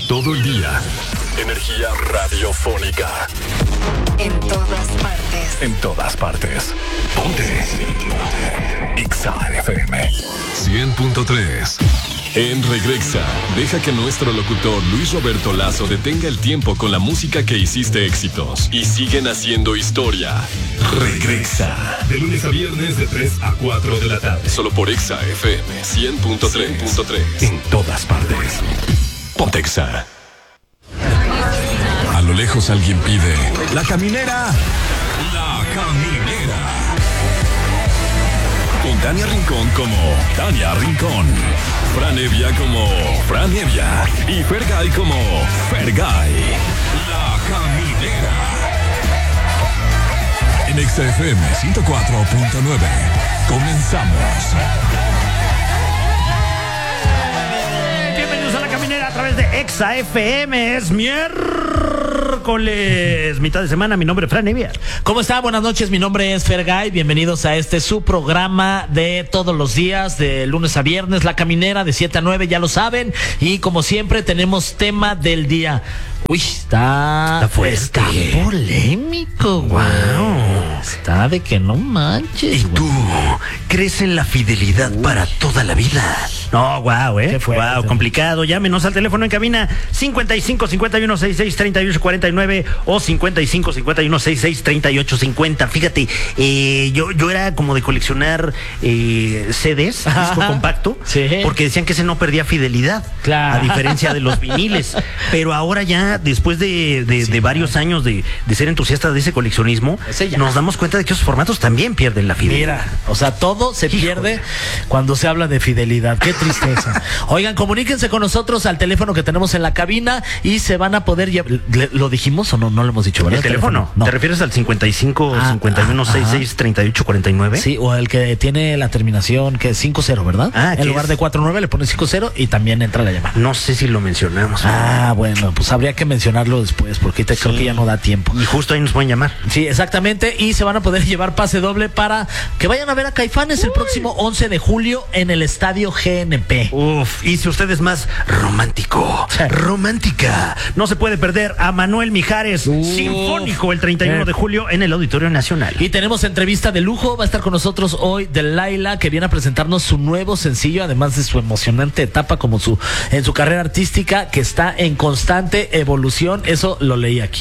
todo el día. Energía radiofónica. En todas partes. En todas partes. Ponte. Exa FM 100.3. En Regrexa, deja que nuestro locutor Luis Roberto Lazo detenga el tiempo con la música que hiciste éxitos y siguen haciendo historia. Regrexa, de lunes a viernes de 3 a 4 de la tarde. Solo por Exa FM 100.3. En todas partes. Ponte Exa. A lo lejos alguien pide: La Caminera. La Caminera. Con Tania Rincón como Tania Rincón, Fran Evia como Fran Evia y Fergay como Fergay. La Caminera. En Exa FM 104.9. Comenzamos. Bienvenidos a La Caminera a través de Exa FM. Es miércoles, mitad de semana. Mi nombre es Fran Evia. ¿Cómo está? Buenas noches, mi nombre es Fergay. Bienvenidos a su programa de todos los días, de lunes a viernes, La Caminera, de 7 a 9, ya lo saben. Y como siempre tenemos tema del día. Uy, está fuerte. Está polémico, güey. Wow. Está de que no manches. ¿Y tú crees en la fidelidad para toda la vida? No, guau, Guau, complicado. Llámenos al teléfono en cabina 55 51 66 38 49 o 55 51 66 38 50. Fíjate, yo era como de coleccionar CDs, disco compacto, sí, porque decían que ese no perdía fidelidad, claro, a diferencia de los viniles. Pero ahora ya, después de varios años de ser entusiastas de ese coleccionismo, nos damos cuenta de que esos formatos también pierden la fidelidad. Mira, o sea, todo se pierde cuando se habla de fidelidad. Qué tristeza. Oigan, comuníquense con nosotros al teléfono que tenemos en la cabina y se van a poder ¿Lo dijimos o no? No lo hemos dicho, ¿verdad? ¿El teléfono? No. ¿Te refieres al 55 51 66 38 49? Sí, o el que tiene la terminación que es 50, ¿verdad? En lugar de 49 le pones 50 y también entra la llamada. No sé si lo mencionamos. Bueno, pues habría que mencionarlo después porque creo que ya no da tiempo. Y justo ahí nos pueden llamar. Sí, exactamente. Y se van a poder llevar pase doble para que vayan a ver a Caifanes el próximo 11 de julio en el Estadio GNP. Uf, y si usted es más romántico, romántica, no se puede perder a Manuel Mijares, sinfónico, el 31 de julio en el Auditorio Nacional. Y tenemos entrevista de lujo. Va a estar con nosotros hoy Delilah, que viene a presentarnos su nuevo sencillo, además de su emocionante etapa como en su carrera artística, que está en constante evolución. Eso lo leí aquí.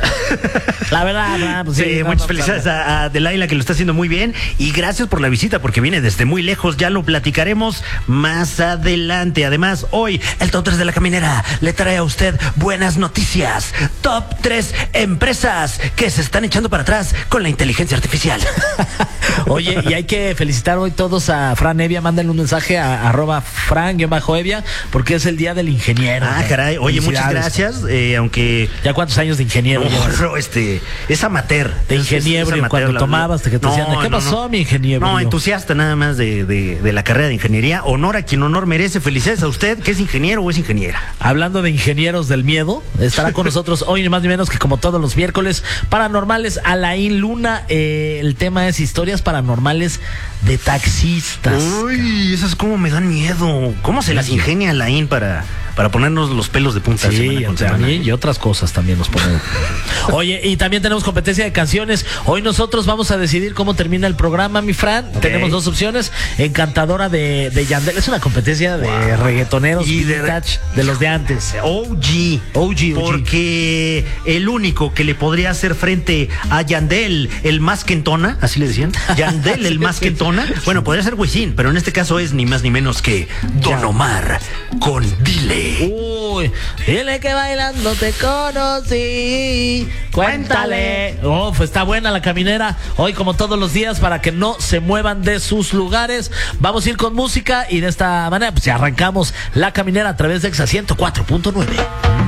La verdad, pues sí, muchas felicidades a Delilah, que lo está haciendo muy bien, y gracias por la visita porque viene desde muy lejos. Ya lo platicaremos más adelante. Además, hoy el Top 3 de La Caminera le trae a usted buenas noticias. Top 3 empresas que se están echando para atrás con la inteligencia artificial. Oye, y hay que felicitar hoy todos a Fran Evia. Mándenle un mensaje a @Fran_Evia porque es el día del ingeniero. Caray, oye, muchas gracias, aunque... ¿Ya cuántos años de ingeniero? No, es amateur. De ingeniero, es amateur, cuando tomabas, que te decían, ¿qué pasó, mi ingeniero? No, entusiasta nada más de la carrera de ingeniería. Honor a quien honor merece. Felicidades a usted, que es ingeniero o es ingeniera. Hablando de ingenieros del miedo, estará con nosotros hoy, ni más ni menos que como todos los miércoles, paranormales, Alain Luna. El tema es historias paranormales de taxistas. Uy, esas como me dan miedo. ¿Cómo se las ingenia Alain para ponernos los pelos de punta? Sí, y otras cosas también nos ponen. Oye, y también tenemos competencia de canciones. Hoy nosotros vamos a decidir cómo termina el programa, mi Fran. Tenemos dos opciones. Encantadora de Yandel. Es una competencia de reggaetoneros y de los de antes. OG. Porque el único que le podría hacer frente a Yandel, el más que entona, así le decían, Yandel, el más que entona, bueno, podría ser Wisin, pero en este caso es ni más ni menos que Don Omar con Dile. Uy, dile que bailando te conocí. Cuéntale. Pues está buena La Caminera. Hoy, como todos los días, para que no se muevan de sus lugares, vamos a ir con música y de esta manera pues ya arrancamos La Caminera a través de Exa 104.9.